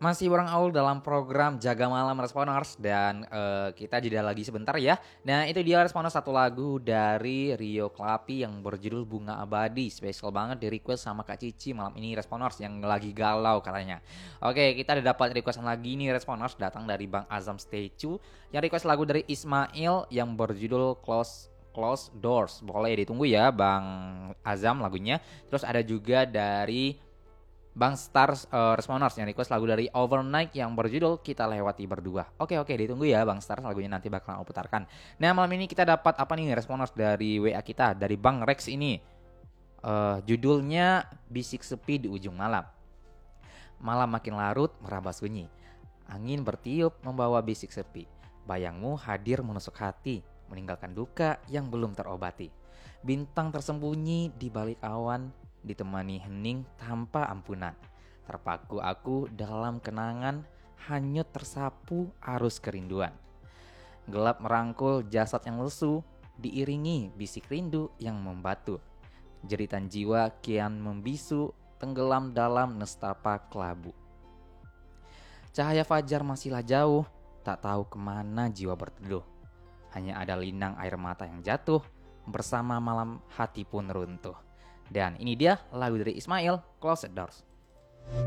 Masih bareng Aul dalam program Jaga Malam Responers dan kita jeda lagi sebentar ya. Nah itu dia Responers, satu lagu dari Rio Klapi yang berjudul Bunga Abadi. Spesial banget di request sama Kak Cici malam ini Responers yang lagi galau katanya. Oke, kita udah dapat requestan lagi nih Responers, datang dari Bang Azam Statue yang request lagu dari Ismail yang berjudul Close Doors. Boleh ditunggu ya Bang Azam lagunya. Terus ada juga dari Bang Stars Responers yang request lagu dari Overnight yang berjudul Kita Lewati Berdua. Oke, ditunggu ya Bang Stars, lagunya nanti bakalan aku putarkan. Nah malam ini kita dapat apa nih Responers dari WA kita, dari Bang Rex ini. Judulnya Bisik Sepi di Ujung Malam. Malam makin larut meraba sunyi. Angin bertiup membawa bisik sepi. Bayangmu hadir menusuk hati, meninggalkan duka yang belum terobati. Bintang tersembunyi di balik awan, ditemani hening tanpa ampunan. Terpaku aku dalam kenangan, hanyut tersapu arus kerinduan. Gelap merangkul jasad yang lesu, diiringi bisik rindu yang membatu. Jeritan jiwa kian membisu, tenggelam dalam nestapa kelabu. Cahaya fajar masihlah jauh, tak tahu kemana jiwa berteduh. Hanya ada linang air mata yang jatuh, bersama malam hati pun runtuh. Dan ini dia lagu dari Ismail, Close the Doors.